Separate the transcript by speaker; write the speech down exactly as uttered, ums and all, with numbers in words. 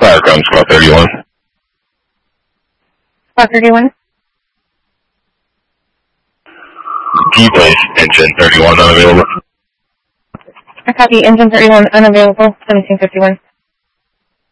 Speaker 1: Firecom Squad thirty-one.
Speaker 2: Squad thirty-one.
Speaker 1: Key place, engine thirty-one unavailable.
Speaker 2: I copy, engine thirty-one unavailable, seventeen fifty-one.